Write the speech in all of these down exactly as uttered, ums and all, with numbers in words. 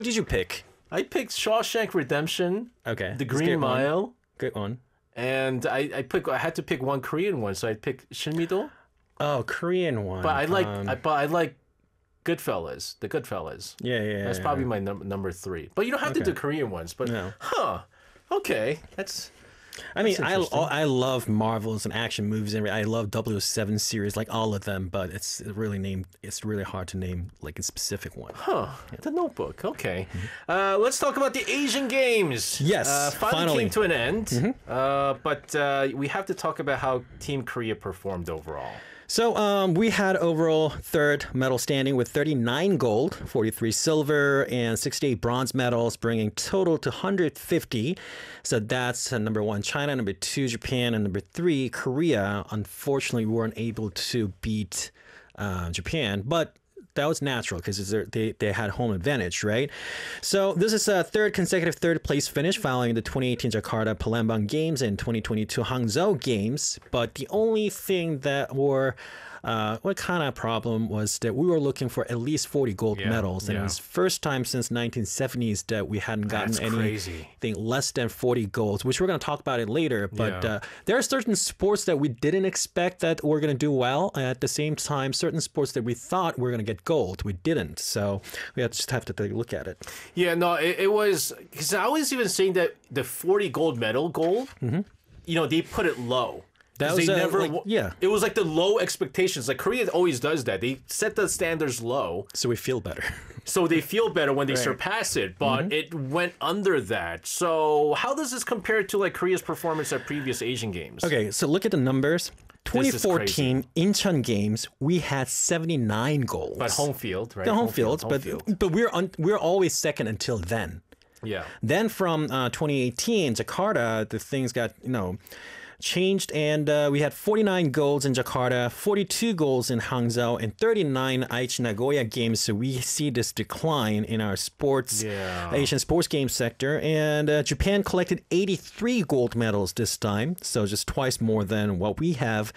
did you pick? I picked Shawshank Redemption, Okay. The that's a Green good one. Mile, Good one. and I I pick I had to pick one Korean one, so I picked Shinmido. Oh, Korean one. But I like Um, I, but I like Goodfellas, the Goodfellas. yeah, yeah, yeah. That's yeah. probably my num- number three. But you don't have to Okay. do Korean ones. But No. huh? Okay, that's I mean, That's I interesting. I love Marvels and action movies, and I love double oh seven series, like all of them. But it's really named. It's really hard to name like a specific one. huh. The Notebook. Okay, uh, let's talk about the Asian Games. Yes, uh, finally, finally. came to an end. Uh, but uh, we have to talk about how Team Korea performed overall. So um, we had overall third medal standing with thirty-nine gold, forty-three silver, and sixty-eight bronze medals, bringing total to one hundred fifty. So that's uh, number one, China, number two, Japan, and number three, Korea. Unfortunately, we weren't able to beat uh, Japan, but that was natural because they, they had home advantage, right? So this is a third consecutive third place finish following the twenty eighteen Jakarta Palembang Games and twenty twenty-two Hangzhou Games. But the only thing that were uh, what kind of problem was that we were looking for at least forty gold Yeah, medals, and yeah. it was first time since nineteen seventies that we hadn't gotten That's crazy. anything less than forty golds, which we're going to talk about it later. But Yeah. uh, there are certain sports that we didn't expect that were going to do well. At the same time, certain sports that we thought were going to get gold, we didn't. So we have just have to take a look at it. Yeah, no, it, it was because I was even saying that the forty gold medal goal. You know, they put it low. That 'Cause was, they uh, never. like, yeah. It was like the low expectations. Like Korea always does that. They set the standards low, So we feel better. so they feel better when they Right. surpass it. But it went under that. So how does this compare to like Korea's performance at previous Asian Games? Okay, so look at the numbers. twenty fourteen Incheon Games, we had seventy-nine golds. But home field, right? the home, field, home but field. but we're un, we're always second until then. Yeah. Then from uh, twenty eighteen Jakarta, the things got you know changed, and uh, we had forty-nine goals in Jakarta, forty-two goals in Hangzhou, and thirty-nine Aichi Nagoya Games. So we see this decline in our sports, Yeah. Asian sports game sector. And uh, Japan collected eighty-three gold medals this time, so just twice more than what we have.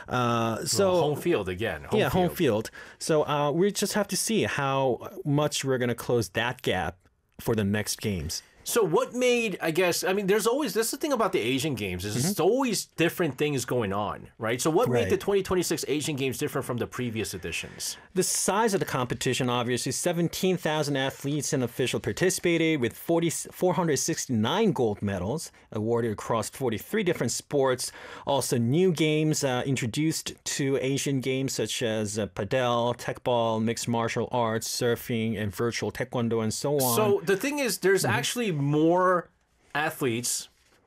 Uh, so Well, home field again. Home yeah, field. home field. So uh, we just have to see how much we're going to close that gap for the next games. So what made, I guess, I mean, there's always, that's the thing about the Asian Games, is it's always different things going on, right? So what made Right. the twenty twenty-six Asian Games different from the previous editions? The size of the competition, obviously, seventeen thousand athletes and officials participated with forty, four hundred sixty-nine gold medals awarded across forty-three different sports. Also, new games uh, introduced to Asian Games such as uh, padel, tekball, mixed martial arts, surfing, and virtual taekwondo, and so on. So the thing is, there's actually more athletes.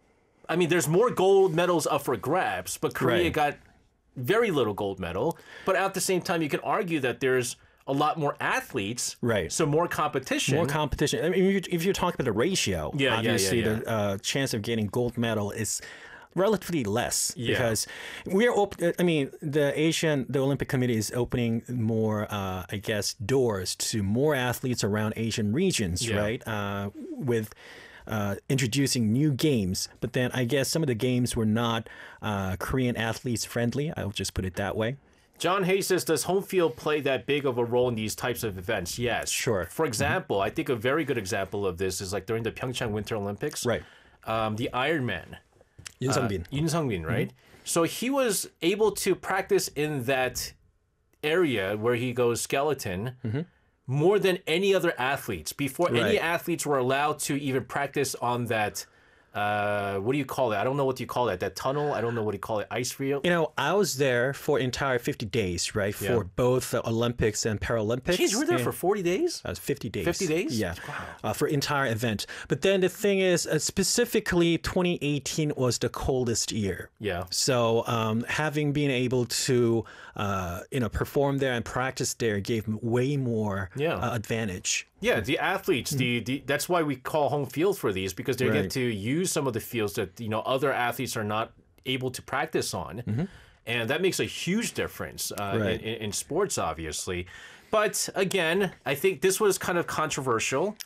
I mean, there's more gold medals up for grabs, but Korea Right. got very little gold medal. But at the same time, you can argue that there's a lot more athletes, Right. So more competition. More competition. I mean, if you're, if you're talking about the ratio, Yeah, yeah, yeah, obviously yeah. the uh, chance of getting gold medal is relatively less Yeah. because we're op- I mean, the Asian, the Olympic Committee is opening more, uh, I guess, doors to more athletes around Asian regions, Yeah. right? Uh, with uh, introducing new games, but then I guess some of the games were not uh, Korean athletes friendly. I'll just put it that way. John Hayes says, does home field play that big of a role in these types of events? Yes. Sure. For example, I think a very good example of this is like during the Pyeongchang Winter Olympics. Right. Um, the Ironman. Yun Sung-bin. Yun Sung-bin, right? So he was able to practice in that area where he goes skeleton more than any other athletes. Before any Right. athletes were allowed to even practice on that, uh, what do you call it? I don't know what you call it. That tunnel? I don't know what you call it. Ice field? You know, I was there for entire fifty days, right? For Yeah. both the Olympics and Paralympics. Jeez, you were there And- for forty days? Uh, fifty days. fifty days? Yeah. Wow. Uh, for entire event. But then the thing is, uh, specifically, twenty eighteen was the coldest year. Yeah. So um, having been able to, uh, you know, perform there and practice there gave m- way more Yeah. uh, advantage. Yeah, the athletes, the, the that's why we call home field for these, because they Right. get to use some of the fields that, you know, other athletes are not able to practice on. And that makes a huge difference uh, Right. in, in sports, obviously. But again, I think this was kind of controversial. Right.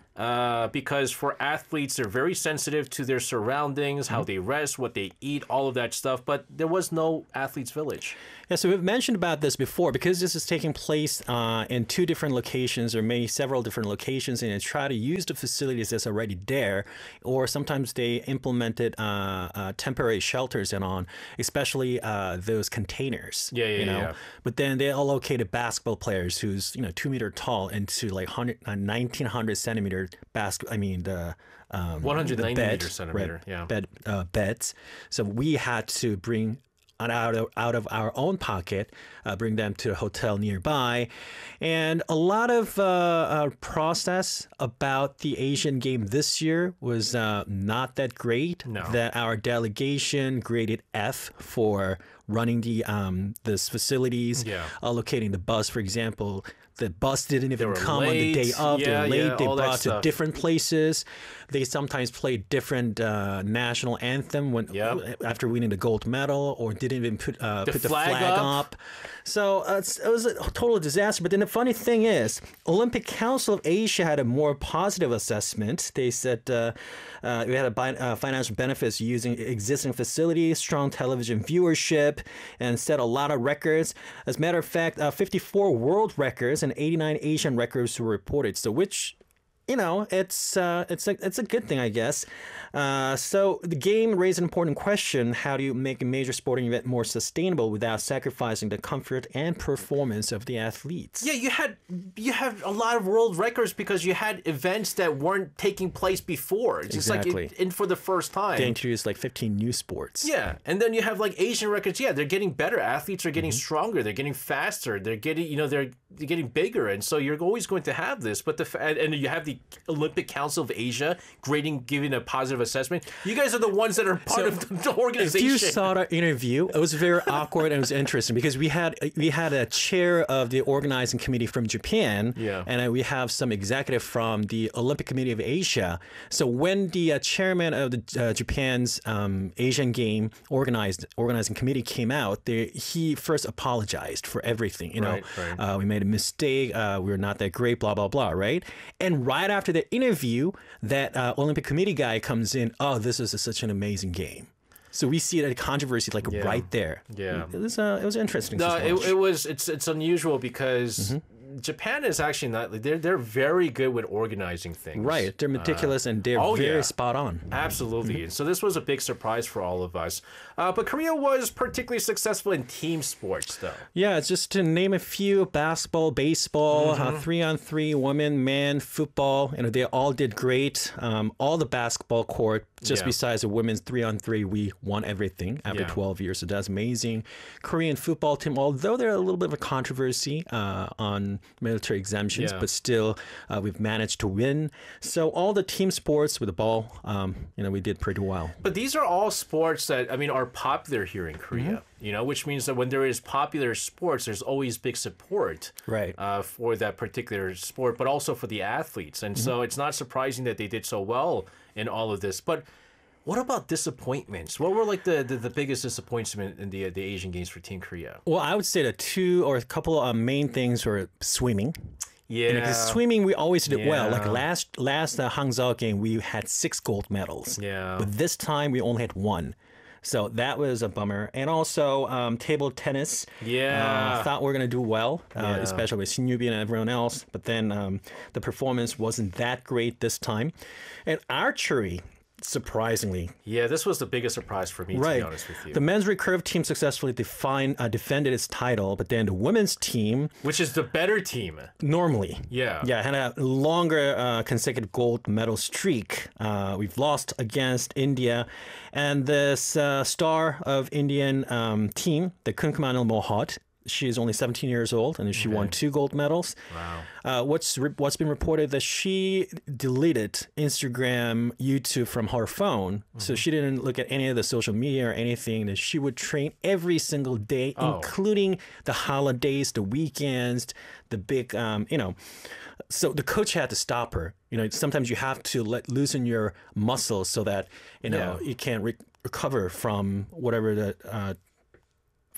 Uh, because for athletes, they're very sensitive to their surroundings, how they rest, what they eat, all of that stuff. But there was no athletes' village. Yeah, so we've mentioned about this before because this is taking place uh, in two different locations or maybe several different locations, and they try to use the facilities that's already there, or sometimes they implemented uh, uh, temporary shelters and on, especially uh, those containers. Yeah, yeah, you know? yeah. But then they allocated basketball players who's you know two meter tall into like one hundred, uh, nineteen hundred centimeter basket. I mean the um, one hundred ninety the bed, meter centimeter, right, yeah. bed uh, beds. So we had to bring out of, out of our own pocket, uh, bring them to a hotel nearby. And a lot of uh, uh, process about the Asian game this year was uh, not that great. No. That our delegation graded F for running the um, this facilities, Yeah. allocating the bus, for example. The bus didn't even were come on the day late. of. Yeah, They were late. yeah, they all that brought to stuff. different places. They sometimes played different uh, national anthem when Yep. after winning the gold medal, or didn't even put uh, The put the flag flag, up. up. So uh, it's, it was a total disaster. But then the funny thing is, Olympic Council of Asia had a more positive assessment. They said uh, uh, we had a bi- uh, financial benefits using existing facilities, strong television viewership, and set a lot of records. As a matter of fact, uh, fifty-four world records and eighty-nine Asian records were reported. So which, you know, it's uh, it's a it's a good thing, I guess. Uh, so the game raised an important question: how do you make a major sporting event more sustainable without sacrificing the comfort and performance of the athletes? Yeah, you had you had a lot of world records because you had events that weren't taking place before. It's just Exactly. like in, in for the first time. They introduced like fifteen new sports. Yeah, and then you have like Asian records. Yeah, they're getting better. Athletes are Mm-hmm. getting stronger. They're getting faster. They're getting, you know, they're, they're getting bigger, and so you're always going to have this. But the fa- and, and you have the Olympic Council of Asia grading, giving a positive assessment. You guys are the ones that are part So, of the, the If organization. you saw the interview, it was very awkward and it was interesting because we had we had a chair of the organizing committee from Japan, Yeah. and uh, we have some executive from the Olympic Committee of Asia. So when the uh, chairman of the uh, Japan's um, Asian Game organized organizing committee came out, they, he first apologized for everything. You know, Right, right. Uh, we made a mistake. Uh, we were not that great. Blah blah blah. Right. And right after the interview, that uh, Olympic Committee guy comes in. Oh, this is a, such an amazing game. So we see that controversy like Yeah. right there. Yeah. It was uh, it was interesting. No, to it, watch. it was. It's it's unusual because Mm-hmm. Japan is actually not. They're they're very good with organizing things. Right. They're meticulous and they're oh, very yeah. spot on. Absolutely. And so this was a big surprise for all of us. Uh, but Korea was particularly successful in team sports, though. Yeah, it's just to name a few: basketball, baseball, Mm-hmm. uh, three on three, women, man, football. You know, they all did great. Um, all the basketball court, just Yeah. besides the women's three on three, we won everything after Yeah. twelve years. So that's amazing. Korean football team, although there are a little bit of a controversy uh, on military exemptions, Yeah. but still uh, we've managed to win. So all the team sports with the ball, um, you know, we did pretty well. But these are all sports that, I mean, are popular here in Korea, you know, which means that when there is popular sports, there's always big support Right. uh, for that particular sport, but also for the athletes. And so it's not surprising that they did so well in all of this. But what about disappointments? What were like the, the, the biggest disappointment in the, the Asian Games for Team Korea? Well, I would say the two or a couple of main things were swimming. Yeah. Because swimming, we always did well. Like Yeah. last last uh, Hangzhou game, we had six gold medals. Yeah. But this time, we only had one. So that was a bummer. And also um, table tennis. Yeah. Uh, thought we were going to do well, uh, Yeah. especially with Shin Yubin and everyone else. But then um, the performance wasn't that great this time. And archery, surprisingly, Yeah, this was the biggest surprise for me, to right. be honest with you. The men's recurve team successfully defined, uh, defended its title, but then the women's team Which is the better team. normally. Yeah. Yeah, had a longer uh, consecutive gold medal streak. Uh, we've lost against India. And this uh, star of Indian um, team, the Kunkumanil Mohat, she is only seventeen years old, and she won two gold medals. Wow. Uh, what's re- what's been reported that she deleted Instagram, YouTube from her phone, so she didn't look at any of the social media or anything. That she would train every single day, Oh. including the holidays, the weekends, the big, um, you know. So the coach had to stop her. You know, sometimes you have to let loosen your muscles so that you know Yeah. you can re- recover from whatever the. Uh,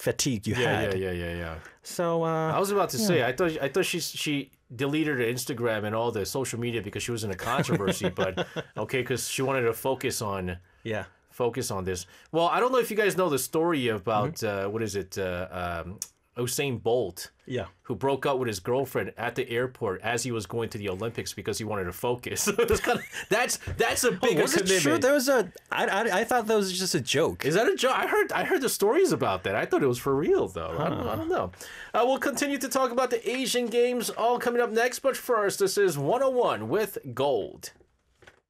fatigue you Yeah, had. yeah, yeah, yeah, yeah. So uh, I was about to say, I thought I thought she she deleted her Instagram and all the social media because she was in a controversy, but okay, because she wanted to focus on yeah. focus on this. Well, I don't know if you guys know the story about mm-hmm. uh, what is it, uh, um, Usain Bolt, yeah, who broke up with his girlfriend at the airport as he was going to the Olympics because he wanted to focus. It's kind of, that's that's a big oh, was commitment. it true? There was a. I, I I thought that was just a joke. Is that a joke? I heard I heard the stories about that. I thought it was for real though. Huh. I, don't, I don't know. Uh, we'll continue to talk about the Asian Games all coming up next. But first, this is one oh one with Gold.